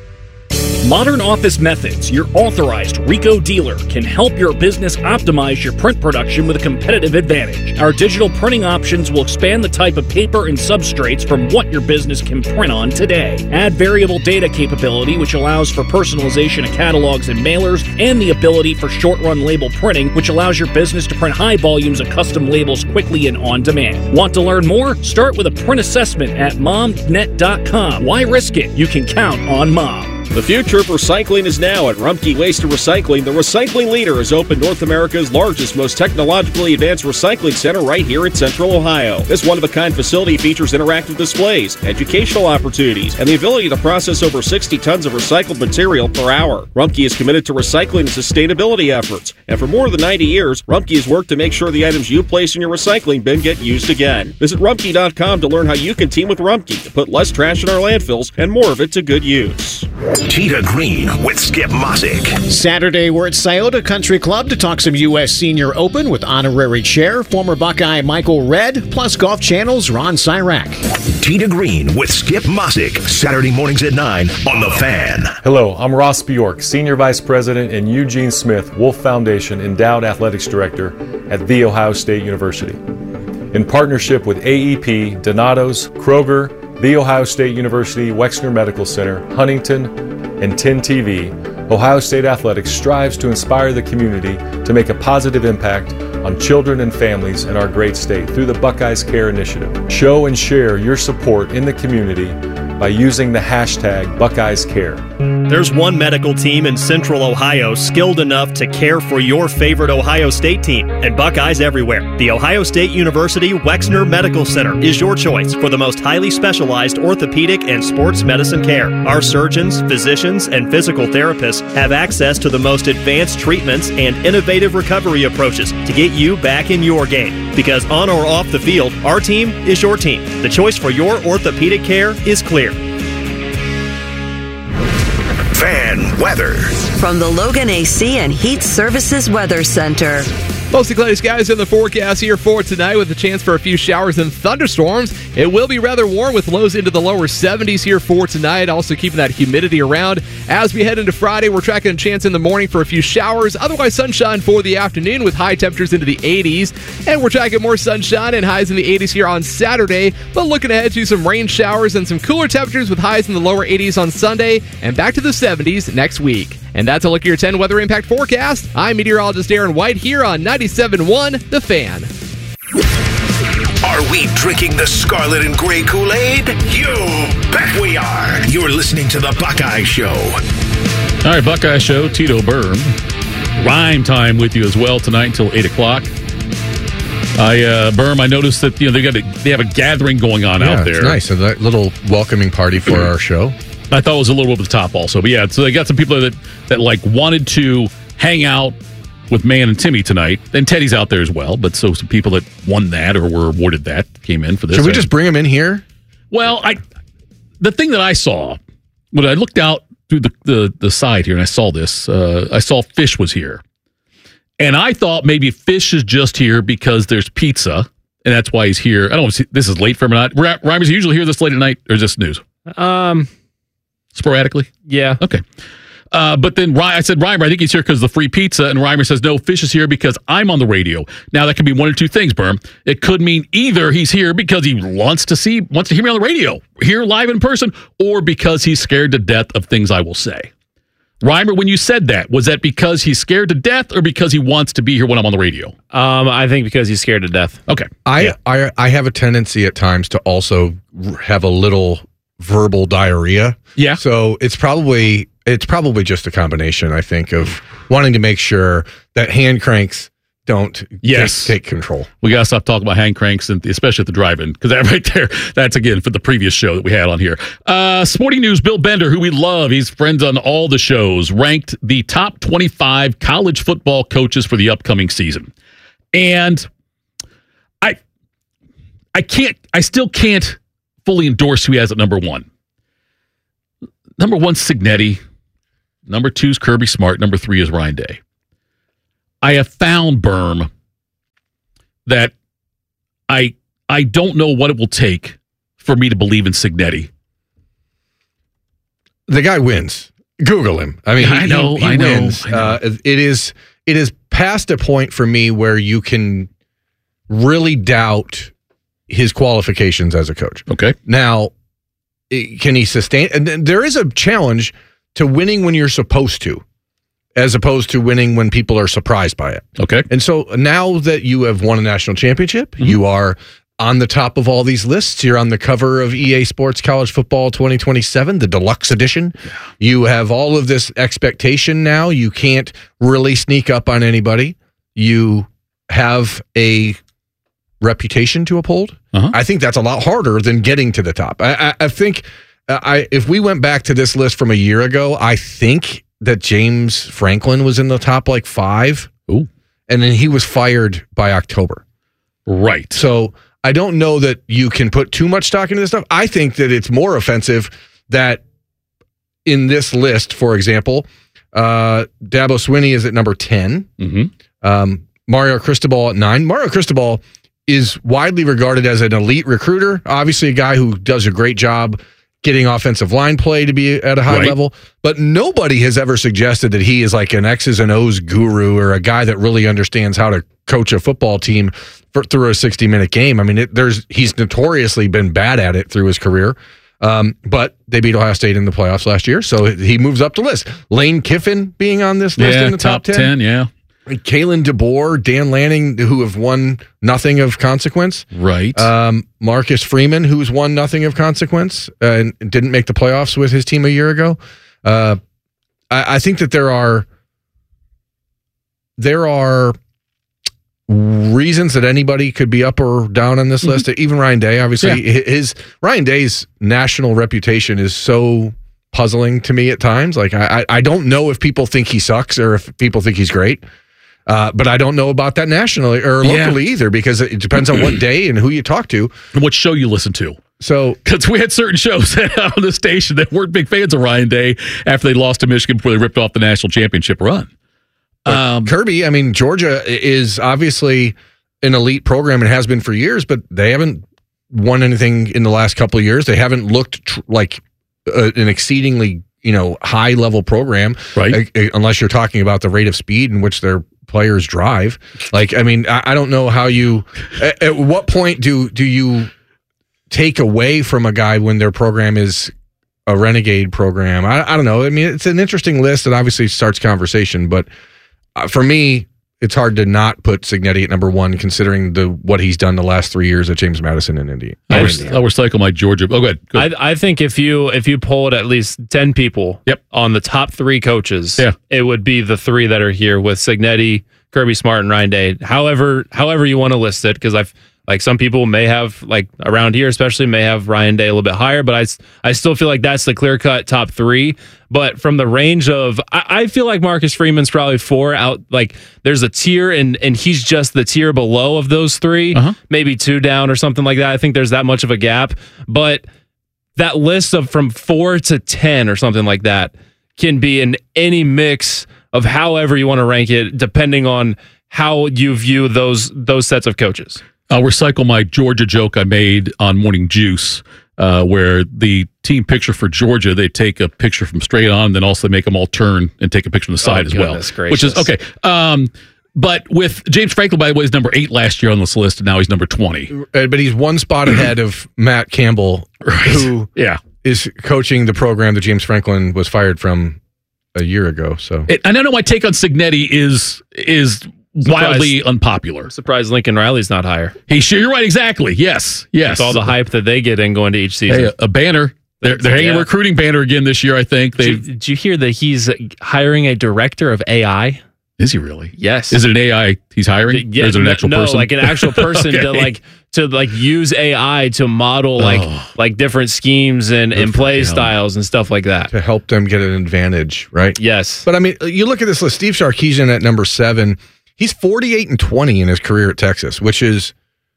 Modern Office Methods, your authorized Ricoh dealer, can help your business optimize your print production with a competitive advantage. Our digital printing options will expand the type of paper and substrates from what your business can print on today. Add variable data capability, which allows for personalization of catalogs and mailers, and the ability for short-run label printing, which allows your business to print high volumes of custom labels quickly and on demand. Want to learn more? Start with a print assessment at mom net dot com. Why risk it? You can count on Mom. The future of recycling is now at Rumpke Waste and Recycling. The recycling leader has opened North America's largest, most technologically advanced recycling center right here in Central Ohio. This one-of-a-kind facility features interactive displays, educational opportunities, and the ability to process over sixty tons of recycled material per hour. Rumpke is committed to recycling and sustainability efforts, and for more than ninety years, Rumpke has worked to make sure the items you place in your recycling bin get used again. Visit rumpke dot com to learn how you can team with Rumpke to put less trash in our landfills and more of it to good use. Tita Green with Skip Mosick. Saturday, we're at Scioto Country Club to talk some U S Senior Open with honorary chair, former Buckeye Michael Redd, plus Golf Channel's Ron Syrak. Tita Green with Skip Mosick, Saturday mornings at nine on The Fan. Hello, I'm Ross Bjork, Senior Vice President and Eugene Smith Wolf Foundation Endowed Athletics Director at The Ohio State University. In partnership with A E P, Donato's, Kroger, The Ohio State University Wexner Medical Center, Huntington, and ten T V, Ohio State Athletics strives to inspire the community to make a positive impact on children and families in our great state through the Buckeyes Care Initiative. Show and share your support in the community by using the hashtag Buckeyes Care. There's one medical team in Central Ohio skilled enough to care for your favorite Ohio State team, and Buckeyes everywhere. The Ohio State University Wexner Medical Center is your choice for the most highly specialized orthopedic and sports medicine care. Our surgeons, physicians, and physical therapists have access to the most advanced treatments and innovative recovery approaches to get you back in your game. Because on or off the field, our team is your team. The choice for your orthopedic care is clear. Fan weather. From the Logan A C and Heat Services Weather Center. Mostly cloudy skies in the forecast here for tonight with a chance for a few showers and thunderstorms. It will be rather warm with lows into the lower seventies here for tonight, also keeping that humidity around. As we head into Friday, we're tracking a chance in the morning for a few showers, otherwise sunshine for the afternoon with high temperatures into the eighties. And we're tracking more sunshine and highs in the eighties here on Saturday, but looking ahead to some rain showers and some cooler temperatures with highs in the lower eighties on Sunday and back to the seventies next week. And that's a look at your ten Weather Impact forecast. I'm meteorologist Aaron White here on ninety-seven point one The Fan. Are we drinking the scarlet and gray Kool-Aid? You bet we are. You're listening to The Buckeye Show. All right, Buckeye Show, Tito Berm. Rhyme time with you as well tonight until eight o'clock. I, uh, Berm, I noticed that, you know, they got a, they have a gathering going on yeah, out there. It's nice. A little welcoming party for our show. I thought it was a little over the top also. But yeah, so they got some people that, that like wanted to hang out with Man and Timmy tonight. And Teddy's out there as well. But so some people that won that or were awarded that came in for this. Should we just bring them in here? Well, I the thing that I saw, when I looked out through the, the, the side here and I saw this, uh, I saw Fish was here. And I thought maybe Fish is just here because there's pizza. And that's why he's here. I don't know if this is late for him or not. Reimer's usually here this late at night or is this news? Um... Sporadically? Yeah. Okay. Uh, but then Ryan, I said, Reimer, I think he's here because of the free pizza. And Reimer says, no, Fish is here because I'm on the radio. Now, that could be one or two things, Berm. It could mean either he's here because he wants to see, wants to hear me on the radio, here live in person, or because he's scared to death of things I will say. Reimer, when you said that, was that because he's scared to death or because he wants to be here when I'm on the radio? Um, I think because he's scared to death. Okay. I, yeah. I, I have a tendency at times to also have a little verbal diarrhea. Yeah. So it's probably it's probably just a combination, I think, of wanting to make sure that hand cranks don't Yes. take, take control. We got to stop talking about hand cranks, and especially at the drive-in, because that right there, that's, again, for the previous show that we had on here. Uh, sporting news, Bill Bender, who we love, he's friends on all the shows, ranked the top twenty-five college football coaches for the upcoming season. And I I can't, I still can't fully endorse who he has at number one. Number one's Cignetti. Number two is Kirby Smart. Number three is Ryan Day. I have found, Berm, that I I don't know what it will take for me to believe in Cignetti. The guy wins. Google him. I mean, he, I know, he, he I know, wins. I know. Uh, it is it is past a point for me where you can really doubt his qualifications as a coach. Okay. Now, i- can he sustain? And then there is a challenge to winning when you're supposed to, as opposed to winning when people are surprised by it. Okay. And so now that you have won a national championship, mm-hmm. you are on the top of all these lists. You're on the cover of E A Sports College Football twenty twenty-seven, the deluxe edition. Yeah. You have all of this expectation now. You can't really sneak up on anybody. You have a reputation to uphold. Uh-huh. I think that's a lot harder than getting to the top. I, I, I think uh, I if we went back to this list from a year ago, I think that James Franklin was in the top like five. Ooh. And then he was fired by October. Right. So I don't know that you can put too much stock into this stuff. I think that it's more offensive that in this list, for example, uh, Dabo Swinney is at number ten. Mm-hmm. Um, Mario Cristobal at nine. Mario Cristobal is widely regarded as an elite recruiter. Obviously a guy who does a great job getting offensive line play to be at a high Right. level. But nobody has ever suggested that he is like an X's and O's guru or a guy that really understands how to coach a football team for, through a sixty-minute game. I mean, it, there's he's notoriously been bad at it through his career. Um, but they beat Ohio State in the playoffs last year, so he moves up the list. Lane Kiffin being on this list Yeah, in the top, top ten, yeah. Kalen DeBoer, Dan Lanning, who have won nothing of consequence. Right. Um, Marcus Freeman, who's won nothing of consequence uh, and didn't make the playoffs with his team a year ago. Uh, I, I think that there are there are reasons that anybody could be up or down on this mm-hmm. list. Even Ryan Day, obviously, Yeah. his Ryan Day's national reputation is so puzzling to me at times. Like I, I don't know if people think he sucks or if people think he's great. Uh, but I don't know about that nationally or locally Yeah. either, because it depends on what day and who you talk to. And what show you listen to. So, because we had certain shows on the station that weren't big fans of Ryan Day after they lost to Michigan before they ripped off the national championship run. Um, Kirby, I mean, Georgia is obviously an elite program and has been for years, but they haven't won anything in the last couple of years. They haven't looked tr- like uh, an exceedingly, you know, high level program, right? Uh, unless you're talking about the rate of speed in which their players drive. Like, I mean, I, I don't know how you. At, at what point do do you take away from a guy when their program is a renegade program? I, I don't know. I mean, it's an interesting list that obviously starts conversation, but uh, for me, it's hard to not put Cignetti at number one, considering the what he's done the last three years at James Madison in Indy. I'll, re- I'll recycle my Georgia. Oh, go ahead. Go ahead. I, I think if you if you polled at least ten people yep. on the top three coaches, yeah. it would be the three that are here with Cignetti, Kirby Smart, and Ryan Day. However, however you want to list it, because I've like some people may have like around here, especially may have Ryan Day a little bit higher, but I, I still feel like that's the clear cut top three. But from the range of, I, I feel like Marcus Freeman's probably four out. Like there's a tier, and and he's just the tier below of those three, uh-huh. maybe two down or something like that. I think there's that much of a gap, but that list of from four to ten or something like that can be in any mix of however you want to rank it, depending on how you view those those sets of coaches. I'll recycle my Georgia joke I made on Morning Juice, uh, where the team picture for Georgia, they take a picture from straight on, then also make them all turn and take a picture from the side oh, as well. Gracious. Which is okay. Um, but with James Franklin, by the way, is number eight last year on this list, and now he's number twenty. Uh, but he's one spot ahead of Matt Campbell, right. who yeah. is coaching the program that James Franklin was fired from a year ago. So, it, and I know my take on Cignetti is is. Wildly unpopular. Surprised Lincoln Riley's not higher. He sure you're right. Exactly. Yes. Yes. With all the hype that they get in going to each season. Hey, a, a banner. They're, they're hanging yeah. a recruiting banner again this year. I think. Did you, did you hear that he's hiring a director of A I? Is he really? Yes. Is it an A I he's hiring? Yeah, or is it an actual no, person? like an actual person Okay. to like to like use A I to model like Oh. like different schemes and, and play styles and stuff like that. To help them get an advantage, right? Yes. But I mean, you look at this list. Steve Sarkisian at number seven. He's forty-eight and twenty in his career at Texas, which is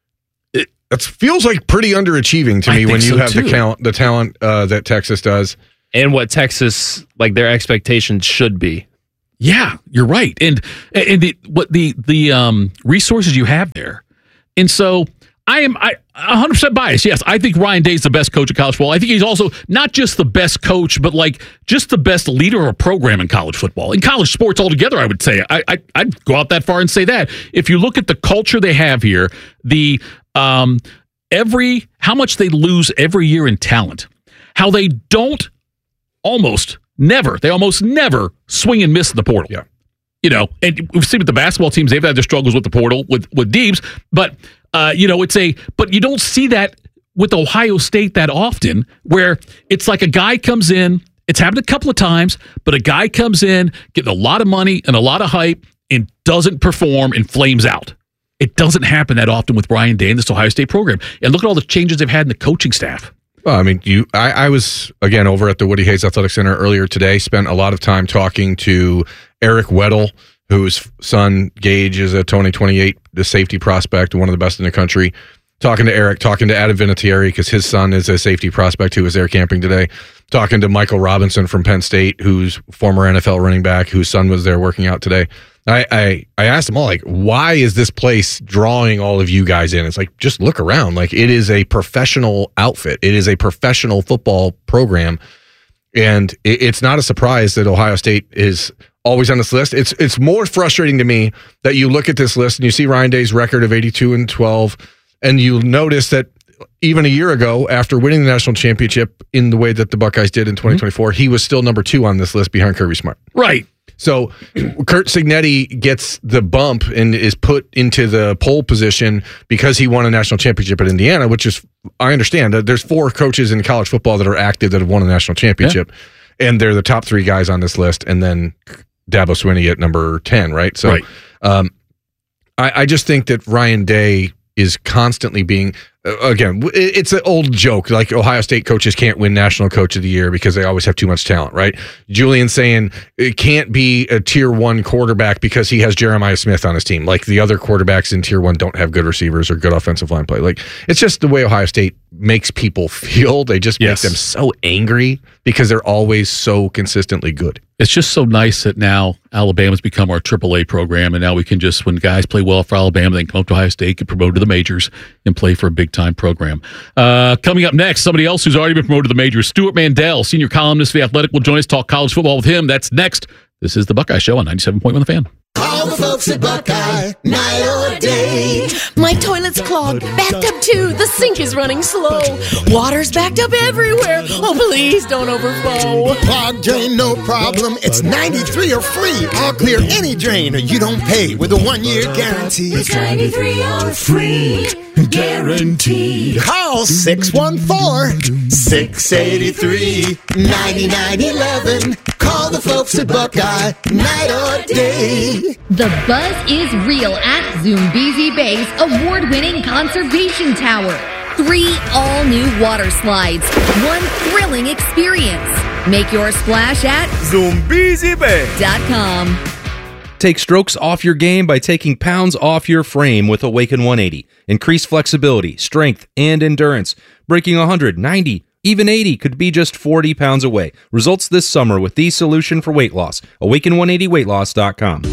it. It feels like pretty underachieving to I me think when you so, have the too. count, the talent uh, that Texas does, and what Texas like their expectations should be. Yeah, you're right. And and the what the the um resources you have there. And so I am I one hundred percent biased. Yes, I think Ryan Day is the best coach of college football. I think he's also not just the best coach, but like just the best leader of a program in college football. In college sports altogether, I would say. I, I I'd go out that far and say that. If you look at the culture they have here, the um every how much they lose every year in talent, how they don't almost Never. They almost never swing and miss in the portal. Yeah. You know, and we've seen with the basketball teams, they've had their struggles with the portal with, with Deebs, but, uh, you know, it's a, but you don't see that with Ohio State that often, where it's like a guy comes in, it's happened a couple of times, but a guy comes in, getting a lot of money and a lot of hype and doesn't perform and flames out. It doesn't happen that often with Ryan Day and this Ohio State program. And look at all the changes they've had in the coaching staff. Well, I mean, you. I, I was again over at the Woody Hayes Athletic Center earlier today. Spent a lot of time talking to Eric Weddle, whose son Gage is a twenty twenty-eight, the safety prospect, one of the best in the country. Talking to Eric, talking to Adam Vinatieri because his son is a safety prospect who was there camping today. Talking to Michael Robinson from Penn State, who's former N F L running back, whose son was there working out today. I, I I asked them all, like, why is this place drawing all of you guys in? It's like, just look around. Like, it is a professional outfit. It is a professional football program. And it, it's not a surprise that Ohio State is always on this list. It's it's more frustrating to me that you look at this list and you see Ryan Day's record of eighty-two and twelve, and you notice that even a year ago, after winning the national championship in the way that the Buckeyes did in twenty twenty-four, mm-hmm. he was still number two on this list behind Kirby Smart. Right. So Kurt Signetti gets the bump and is put into the pole position because he won a national championship at Indiana, which is, I understand, there's four coaches in college football that are active that have won a national championship, yeah. and they're the top three guys on this list, and then Dabo Swinney at number ten, right? So right. Um, I, I just think that Ryan Day is constantly being, uh, again, it's an old joke, like Ohio State coaches can't win National Coach of the Year because they always have too much talent, right? Julian saying it can't be a tier one quarterback because he has Jeremiah Smith on his team. Like the other quarterbacks in tier one don't have good receivers or good offensive line play. Like, it's just the way Ohio State makes people feel. They just yes. make them so angry because they're always so consistently good. It's just so nice that now Alabama's become our triple A program, and now we can just, when guys play well for Alabama, they can come up to Ohio State, get promoted to the majors, and play for a big-time program. Uh, coming up next, somebody else who's already been promoted to the majors, Stuart Mandel, senior columnist for The Athletic, will join us, talk college football with him. That's next. This is The Buckeye Show on ninety-seven point one The Fan. All the folks at Buckeye, night or day. My toilet's clogged, backed up too. The sink is running slow. Water's backed up everywhere. Oh, please don't overflow. Clogged drain, no problem. It's ninety-three or free. I'll clear any drain or you don't pay with a one-year guarantee. It's ninety-three or free. Guaranteed. Call six one four, six eight three, nine nine one one. Call the folks at Buckeye, night or day. The buzz is real at Zoombezi Bay's award-winning conservation tower. Three all-new water slides, one thrilling experience. Make your splash at Zoombezi Bay dot com. Take strokes off your game by taking pounds off your frame with Awaken one eighty. Increase flexibility, strength, and endurance. Breaking one hundred, ninety, even eighty could be just forty pounds away. Results this summer with the solution for weight loss. Awaken one eighty weight loss dot com.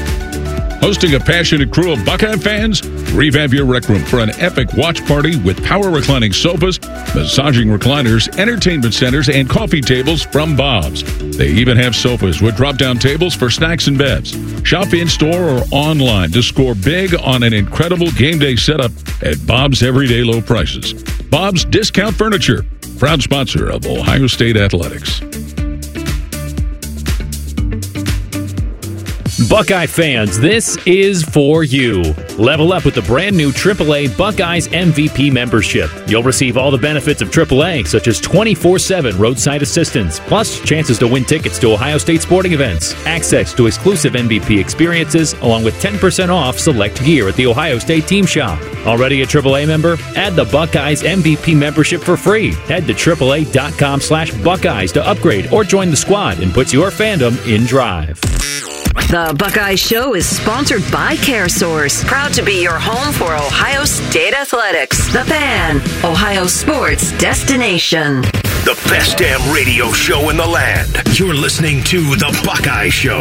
Hosting a passionate crew of Buckeye fans? Revamp your rec room for an epic watch party with power reclining sofas, massaging recliners, entertainment centers, and coffee tables from Bob's. They even have sofas with drop-down tables for snacks and bevs. Shop in-store or online to score big on an incredible game day setup at Bob's everyday low prices. Bob's Discount Furniture, proud sponsor of Ohio State Athletics. Buckeye fans, this is for you. Level up with the brand new triple A Buckeyes M V P membership. You'll receive all the benefits of triple A, such as twenty-four seven roadside assistance, plus chances to win tickets to Ohio State sporting events, access to exclusive M V P experiences, along with ten percent off select gear at the Ohio State Team Shop. Already a triple A member? Add the Buckeyes M V P membership for free. Head to triple A dot com slash Buckeyes to upgrade or join the squad and put your fandom in drive. The Buckeye Show is sponsored by CareSource, proud to be your home for Ohio State athletics. The Fan, Ohio sports destination. The best damn radio show in the land. You're listening to The Buckeye Show.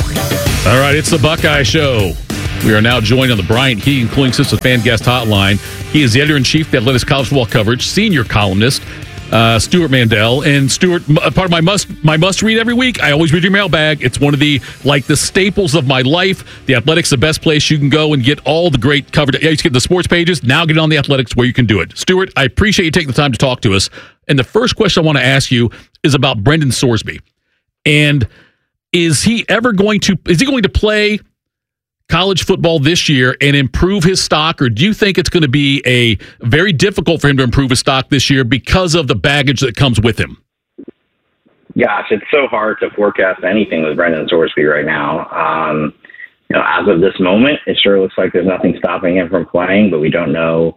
All right, it's The Buckeye Show. We are now joined on the Bryant Keegan Cooling Systems Fan Guest Hotline. He is the editor-in-chief of the Athletics College Football Coverage, senior columnist, Uh, Stuart Mandel. And Stuart, part of my must my must read every week, I always read your mailbag. It's one of the like the staples of my life. The Athletics, the best place you can go and get all the great coverage. Yeah, you get the sports pages. Now get on the Athletics where you can do it. Stuart, I appreciate you taking the time to talk to us. And the first question I want to ask you is about Brendan Sorsby. And is he ever going to is he going to play college football this year and improve his stock, or do you think it's going to be a very difficult for him to improve his stock this year because of the baggage that comes with him? Gosh, it's so hard to forecast anything with Brendan Sorsby right now. Um, you know, as of this moment, it sure looks like there's nothing stopping him from playing, but we don't know.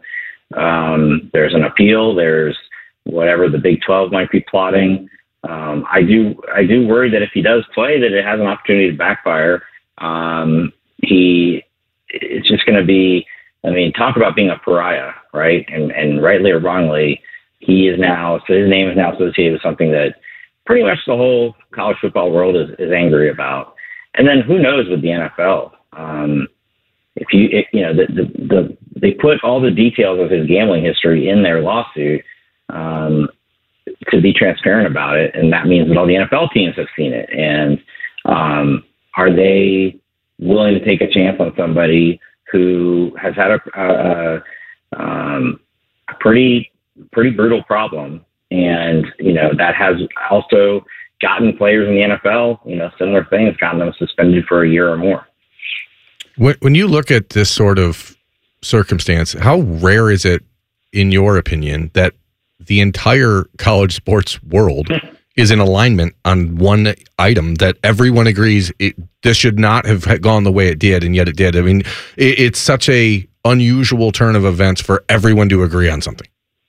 Um, there's an appeal. There's whatever the Big twelve might be plotting. Um, I do, I do worry that if he does play, that it has an opportunity to backfire. Um, He, it's just going to be, I mean, talk about being a pariah, right? And and rightly or wrongly, he is now, so his name is now associated with something that pretty much the whole college football world is, is angry about. And then who knows with the N F L? Um, if you, it, you know, the, the, the, they put all the details of his gambling history in their lawsuit um, to be transparent about it. And that means that all the N F L teams have seen it. And um, are they willing to take a chance on somebody who has had a, a, um, a pretty, pretty brutal problem. And, you know, that has also gotten players in the N F L, you know, similar things, gotten them suspended for a year or more. When, when you look at this sort of circumstance, how rare is it, in your opinion, that the entire college sports world is in alignment on one item that everyone agrees it, this should not have gone the way it did, and yet it did? I mean, it, it's such a unusual turn of events for everyone to agree on something.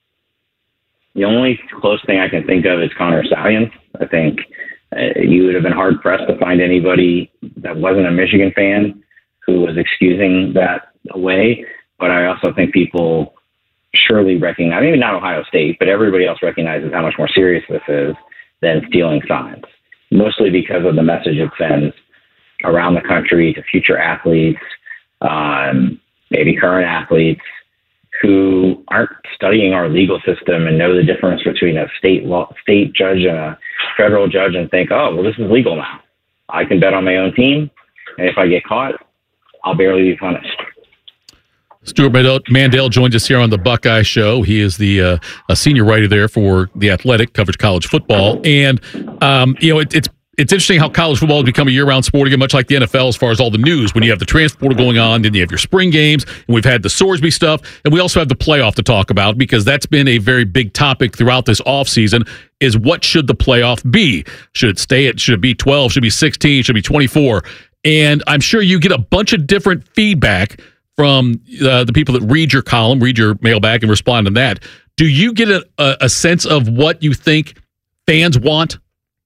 The only close thing I can think of is Connor Stalions. I think uh, you would have been hard-pressed to find anybody that wasn't a Michigan fan who was excusing that away. But I also think people surely recognize, maybe not Ohio State, but everybody else recognizes how much more serious this is than stealing signs, mostly because of the message it sends around the country to future athletes, um, maybe current athletes who aren't studying our legal system and know the difference between a state law, state judge and a federal judge and think, oh, well, this is legal now. I can bet on my own team, and if I get caught, I'll barely be punished. Stuart Mandel joins us here on the Buckeye Show. He is the uh, a senior writer there for The Athletic, covers college football. And, um, you know, it, it's it's interesting how college football has become a year-round sport again, much like the N F L as far as all the news. When you have the transfer portal going on, then you have your spring games, and we've had the Sorsby stuff, and we also have the playoff to talk about because that's been a very big topic throughout this offseason is what should the playoff be? Should it stay at, should it be twelve, should it be sixteen, should it be twenty-four? And I'm sure you get a bunch of different feedback from uh, the people that read your column, read your mailbag, and respond to that. Do you get a, a, a sense of what you think fans want?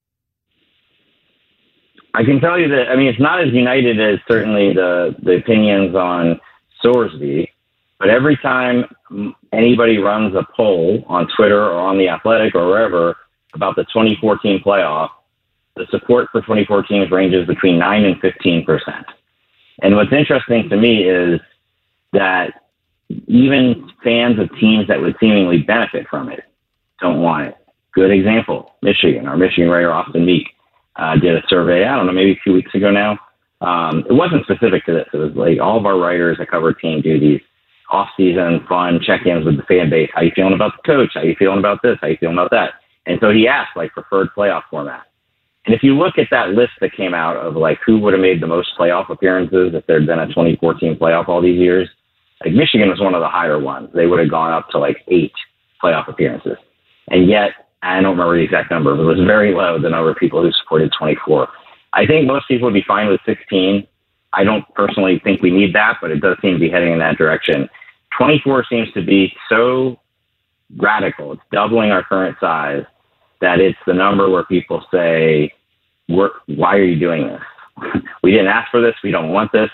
I can tell you that, I mean, it's not as united as certainly the, the opinions on Sorsby, but every time anybody runs a poll on Twitter or on The Athletic or wherever about the twenty fourteen playoff, the support for twenty fourteen ranges between nine and fifteen percent. And what's interesting to me is that even fans of teams that would seemingly benefit from it don't want it. Good example, Michigan. Our Michigan writer, Austin Meek, uh, did a survey, I don't know, maybe two weeks ago now. Um, it wasn't specific to this. It was like all of our writers that cover team do these off-season fun check-ins with the fan base. How you feeling about the coach? How you feeling about this? How you feeling about that? And so he asked, like, preferred playoff format. And if you look at that list that came out of like who would have made the most playoff appearances if there'd been a twenty fourteen playoff all these years, like Michigan was one of the higher ones. They would have gone up to like eight playoff appearances. And yet, I don't remember the exact number, but it was very low, the number of people who supported twenty-four. I think most people would be fine with sixteen. I don't personally think we need that, but it does seem to be heading in that direction. twenty-four seems to be so radical. It's doubling our current size that it's the number where people say, We're, why are you doing this? We didn't ask for this. We don't want this.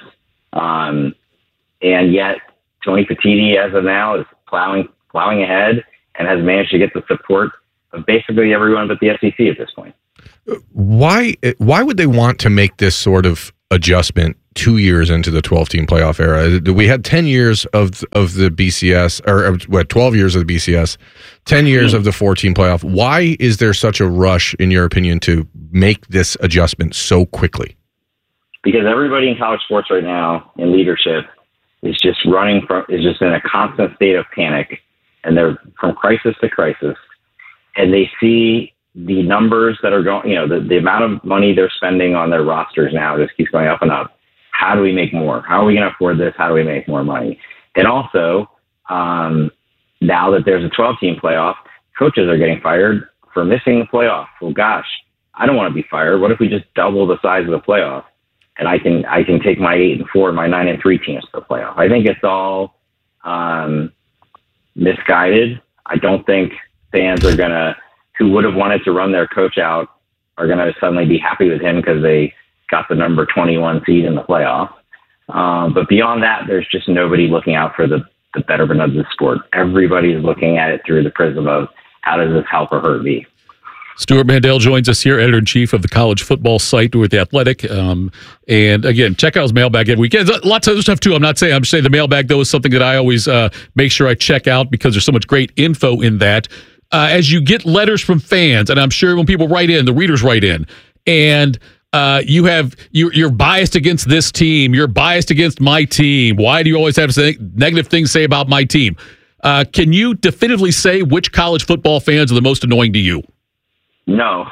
Um, and yet Tony Petitti, as of now, is plowing, plowing ahead and has managed to get the support of basically everyone but the S E C at this point. Why, why would they want to make this sort of adjustment two years into the twelve-team playoff era? We had ten years of of the B C S, or what, twelve years of the B C S, ten years of the four-team playoff. Why is there such a rush, in your opinion, to make this adjustment so quickly? Because everybody in college sports right now in leadership is just running from, is just in a constant state of panic, and they're from crisis to crisis, and they see the numbers that are going, you know, the, the amount of money they're spending on their rosters now just keeps going up and up. How do we make more? How are we going to afford this? How do we make more money? And also, um, now that there's a twelve-team playoff, coaches are getting fired for missing the playoff. Well, gosh, I don't want to be fired. What if we just double the size of the playoff, and I can I can take my eight and four and my nine and three teams to the playoff? I think it's all um, misguided. I don't think fans are gonna who would have wanted to run their coach out are gonna suddenly be happy with him because they got the number twenty-one seed in the playoff. Um, but beyond that, there's just nobody looking out for the, the betterment of the sport. Everybody's looking at it through the prism of how does this help or hurt me? Stuart Mandel joins us here, editor-in-chief of the college football site with The Athletic. Um, and again, check out his mailbag every weekend. Lots of other stuff, too. I'm not saying, I'm just saying the mailbag, though, is something that I always uh, make sure I check out because there's so much great info in that. Uh, as you get letters from fans, and I'm sure when people write in, the readers write in, and uh, you have, you, you're biased against this team, you're biased against my team. Why do you always have say, negative things to say about my team? Uh, can you definitively say which college football fans are the most annoying to you? No.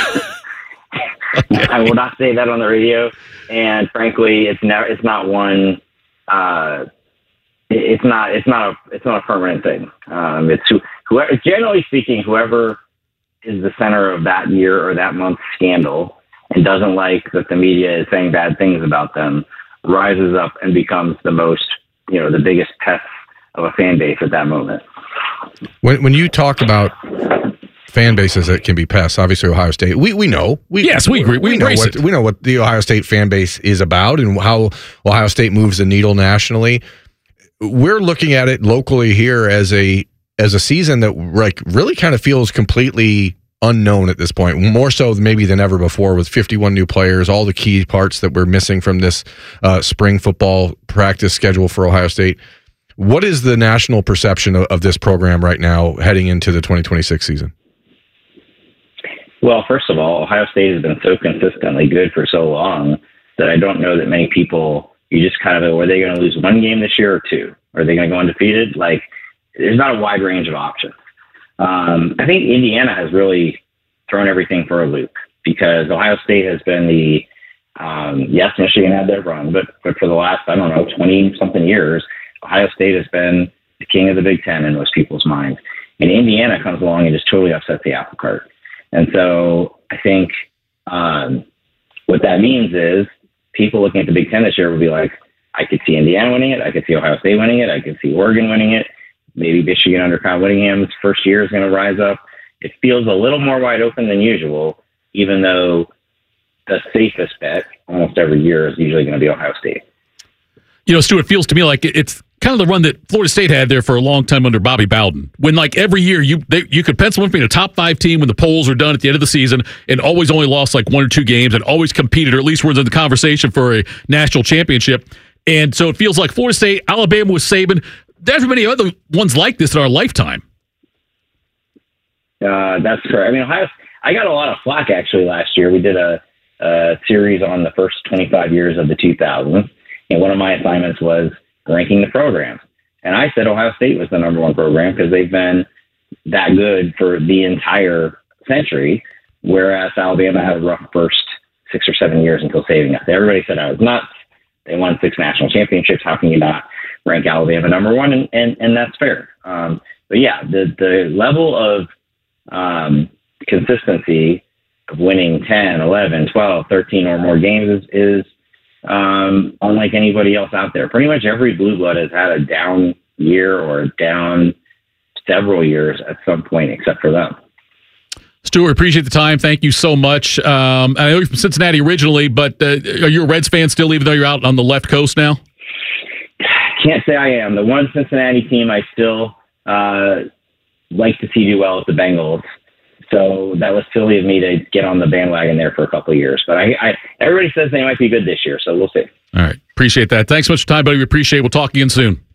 I will not say that on the radio. And frankly, it's never, it's not one, uh, it's not, it's not a, it's not a permanent thing. Um, it's who, whoever, generally speaking, whoever is the center of that year or that month's scandal and doesn't like that the media is saying bad things about them rises up and becomes the most, you know, the biggest pest of a fan base at that moment. When, when you talk about fan bases that can be pests, obviously Ohio State, we we know. We, yes, we agree. We, we know embrace what, it. We know what the Ohio State fan base is about and how Ohio State moves the needle nationally. We're looking at it locally here as a as a season that like really kind of feels completely unknown at this point, more so maybe than ever before, with fifty-one new players, all the key parts that we're missing from this uh, spring football practice schedule for Ohio State. What is the national perception of, of this program right now heading into the twenty twenty-six season? Well, first of all, Ohio State has been so consistently good for so long that I don't know that many people, you just kind of, are they going to lose one game this year or two? Are they going to go undefeated? Like, there's not a wide range of options. Um, I think Indiana has really thrown everything for a loop because Ohio State has been the, um, yes, Michigan had their run, but, but for the last, I don't know, twenty-something years, Ohio State has been the king of the Big Ten in most people's minds. And Indiana comes along and just totally upsets the apple cart. And so I think um, what that means is people looking at the Big Ten this year will be like, I could see Indiana winning it. I could see Ohio State winning it. I could see Oregon winning it. Maybe Michigan under Kyle Whittingham's first year is going to rise up. It feels a little more wide open than usual, even though the safest bet almost every year is usually going to be Ohio State. You know, Stu, it feels to me like it's kind of the run that Florida State had there for a long time under Bobby Bowden. When, like, every year you they, you could pencil in being a top five team when the polls are done at the end of the season and always only lost like one or two games and always competed, or at least were in the conversation for a national championship. And so it feels like Florida State, Alabama with Saban. There's many other ones like this in our lifetime. Uh, that's correct. I mean, Ohio, I got a lot of flack actually last year. We did a, a series on the first twenty-five years of the two thousands. And one of my assignments was ranking the programs. And I said Ohio State was the number one program because they've been that good for the entire century. whereas Alabama had a rough first six or seven years until saving us. Everybody said I was nuts. They won six national championships. How can you not rank Alabama number one? And, and, and that's fair. Um, but yeah, the, the level of um, consistency of winning ten, eleven, twelve, thirteen or more games is, is um, unlike anybody else out there. Pretty much every blue blood has had a down year or a down several years at some point, except for them. Stuart, appreciate the time. Thank you so much. Um, I know you're from Cincinnati originally, but uh, are you a Reds fan still, even though you're out on the left coast now? Can't say I am. The one Cincinnati team I still uh, like to see do well is the Bengals. So that was silly of me to get on the bandwagon there for a couple of years. But I, I everybody says they might be good this year, so we'll see. All right. Appreciate that. Thanks so much for your time, buddy. We appreciate it. We'll talk again soon.